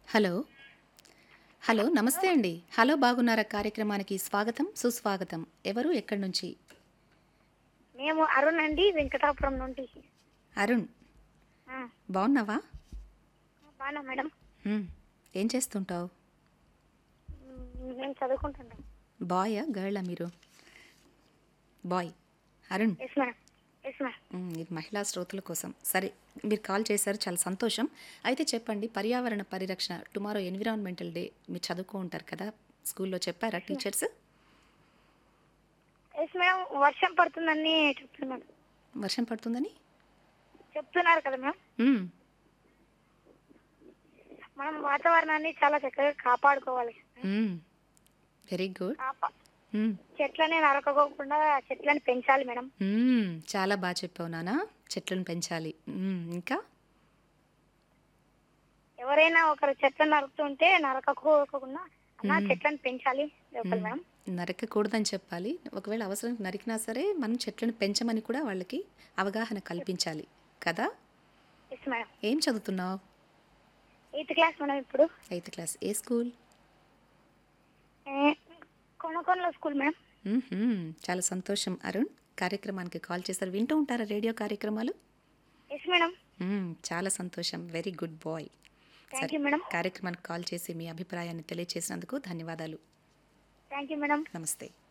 Hello. Hello. Hello! నమస్తే అండి. Hello బాగున్నారా కార్యక్రమానికి స్వాగతం, సుస్వాగతం. ఎవరు? ఎక్కడి నుంచి? మేము అరుణ్ అండి వెంకటాపురం నుండి. అరుణ్. ఆ! బాగున్నావా? బాగున్నా మేడం. హ్మ్. ఏం చేస్తుంటావు? మేము చదువుకుంటున్నాం. బాయా? గర్లా మీరు? Bye. Arun. Yes madam. Yes madam. ఇది మహిళా శ్రోతల కోసం. సరే, మీరు కాల్ చేశారు, చాలా సంతోషం. అయితే చెప్పండి, పర్యావరణ పరిరక్షణ టుమారో ఎన్విరాన్మెంటల్ డే మీరు చదువుకో ఉంటారు కదా, స్కూల్లో చెప్పారా yes madam. Teachers? Yes madam. వర్షం పడుతుందని చెప్తున్నారు. వర్షం పడుతుందని? చెప్తున్నారు కదా మేడం. హ్మ్. మనం వాతావరణాన్ని చాలా చక్కగా కాపాడుకోవాలి. హ్మ్. Very good. కాపా హ్మ్. చెట్లని నరకకోకుండా చెట్లని పెంచాలి మేడం. చాలా బా చెప్పావు నాన్న. చెట్లను పెంచాలి. ఇంకా? ఎవరైనా ఒకరు చెట్లను నరుకుతుంటే నరకకోకుండా అన్నా హ్మ్. చెట్లను పెంచాలి చెప్పాలి హ్మ్. మేడం. నరకకూడదని చెప్పాలి. ఒకవేళ అవసరానికి నరికినా సరే, మనం చెట్లను పెంచమని కూడా వాళ్ళకి అవగాహన కల్పించాలి కదా? Yes madam. ఏం చదువుతున్నావు? 8th క్లాస్ మేడం ఇప్పుడు. 8th class. ఏ స్కూల్? ఏ కొనకొండలో స్కూల్ మేడం. హుహు. చాలా సంతోషం అరుణ్. కార్యక్రమానికి కాల్ చేశారు. వింటూ ఉంటారా రేడియో కార్యక్రమాలు? Yes madam. చాలా సంతోషం. Very good bye. థ్యాంక్ సరే, యూ మేడం. కార్యక్రమానికి కాల్ చేసి మీ అభిప్రాయాన్ని తెలియచేసినందుకు ధన్యవాదాలు. Thank you madam. నమస్తే.